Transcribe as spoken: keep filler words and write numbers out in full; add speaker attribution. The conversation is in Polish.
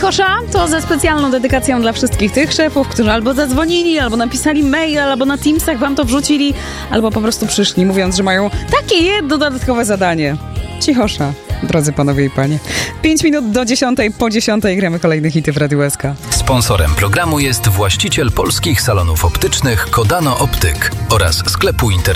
Speaker 1: Cichosza to ze specjalną dedykacją dla wszystkich tych szefów, którzy albo zadzwonili, albo napisali mail, albo na Teamsach wam to wrzucili, albo po prostu przyszli, mówiąc, że mają takie jedno dodatkowe zadanie. Cichosza, drodzy panowie i panie. Pięć minut do dziesiątej, po dziesiątej gramy kolejne hity w Radiu S K.
Speaker 2: Sponsorem programu jest właściciel polskich salonów optycznych Kodano Optyk oraz sklepu internetowego